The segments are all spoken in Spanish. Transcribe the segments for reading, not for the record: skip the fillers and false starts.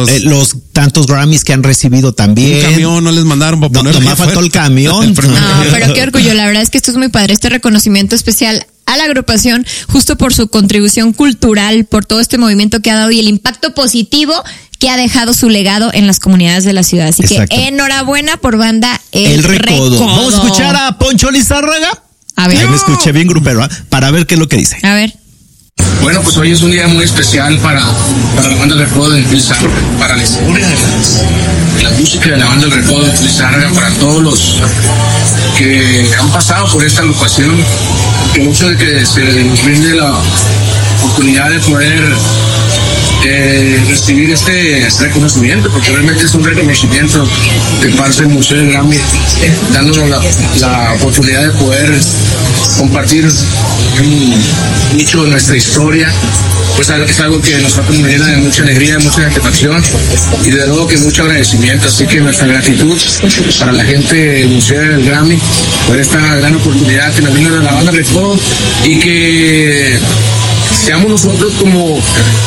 los tantos Grammys que han recibido también. Un camión no les mandaron para poner. No me faltó el camión. No, pero qué orgullo, la verdad es que esto es muy padre, este reconocimiento especial a la agrupación justo por su contribución cultural, por todo este movimiento que ha dado y el impacto positivo que ha dejado su legado en las comunidades de la ciudad. Así Exacto. que enhorabuena por banda El Recodo. Vamos a escuchar a Poncho Lizárraga. A ver. Ahí me escuché bien grupero, para ver qué es lo que dice. A ver. Bueno, pues hoy es un día muy especial para la banda del Recodo de Lizárraga, para la historia de la música de la banda del Recodo de Lizárraga, para todos los que han pasado por esta agrupación, que mucho de que se les brinde la oportunidad de poder recibir este reconocimiento, porque realmente es un reconocimiento de parte del Museo del Grammy, dándonos la oportunidad de poder compartir un nicho de nuestra historia. Pues es algo que nos llena de mucha alegría, de mucha satisfacción y de nuevo que mucho agradecimiento. Así que nuestra gratitud para la gente del Museo del Grammy por esta gran oportunidad que nos brinda la banda Recodo y que seamos nosotros como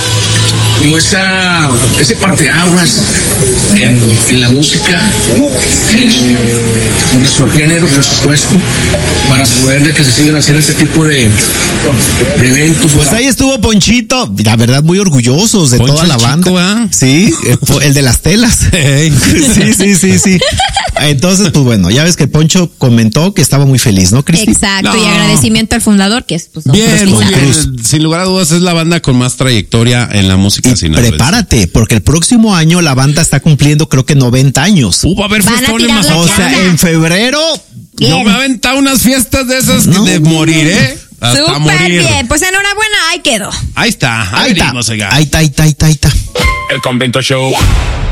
ese parteaguas en la música, en nuestro género, por supuesto, para poder de que se sigan haciendo este tipo de eventos. Pues ahí estuvo Ponchito, la verdad muy orgullosos de Poncho toda la el banda. chico, ¿eh? Sí, el de las telas. Sí. Entonces, pues bueno, ya ves que Poncho comentó que estaba muy feliz, ¿no, Cristi? Exacto, No. y agradecimiento al fundador, que es pues, Bien, muy Lizárraga. bien. Sin lugar a dudas es la banda con más trayectoria en la música Y sinaloense. prepárate, porque el próximo año la banda está cumpliendo creo que 90 años. Va a haber Van a festones tirar más. la O sea, chanda. en febrero. Bien. Yo me he aventado unas fiestas de esas No. de morir, ¿eh? Hasta Súper morir. bien, pues enhorabuena, ahí quedó. Ahí está. Ahí está. venimos, oiga. Ahí está. El Convento Show.